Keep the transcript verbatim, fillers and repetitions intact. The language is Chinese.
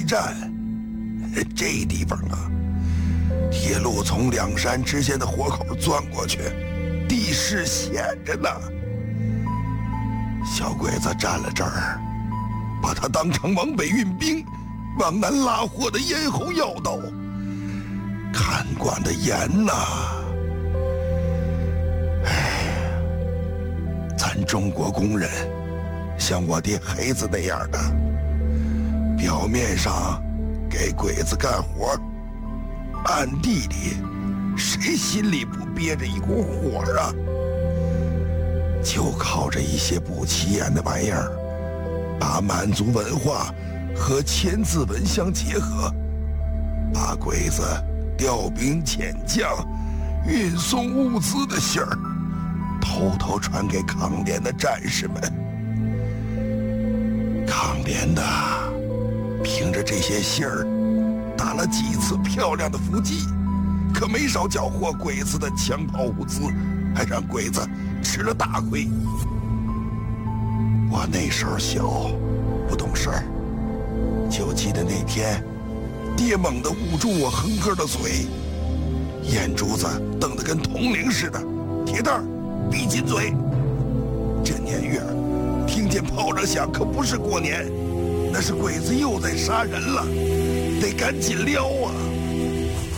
站。这地方啊，铁路从两山之间的活口钻过去，地势险着呢。小鬼子占了这儿，把它当成往北运兵、往南拉货的咽喉要道，看管的严呐。唉，咱中国工人像我爹黑子那样的，表面上给鬼子干活，暗地里谁心里不憋着一股火啊？就靠着一些不起眼的玩意儿，把满族文化和千字文相结合，把鬼子调兵遣将、运送物资的信儿偷偷传给抗联的战士们。抗联的凭着这些信儿打了几次漂亮的伏击，可没少缴获鬼子的枪炮物资，还让鬼子吃了大亏。我那时候小，不懂事儿，就记得那天，爹猛地捂住我哼哼的嘴，眼珠子瞪得跟铜铃似的，铁蛋儿闭紧嘴。这年月，听见炮仗响可不是过年，那是鬼子又在杀人了，得赶紧撩啊！